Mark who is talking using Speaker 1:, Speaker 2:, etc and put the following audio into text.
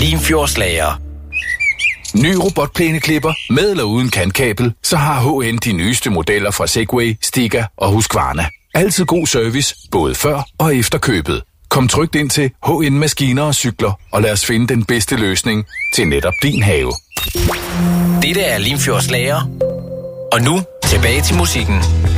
Speaker 1: Limfjordslager.
Speaker 2: Ny robotplæneklipper med eller uden kantkabel, så har HN de nyeste modeller fra Segway, Stiga og Husqvarna. Altid god service, både før og efter købet. Kom trygt ind til HN Maskiner og Cykler, og lad os finde den bedste løsning til netop din have.
Speaker 1: Dette er Limfjordslager. Og nu tilbage til musikken.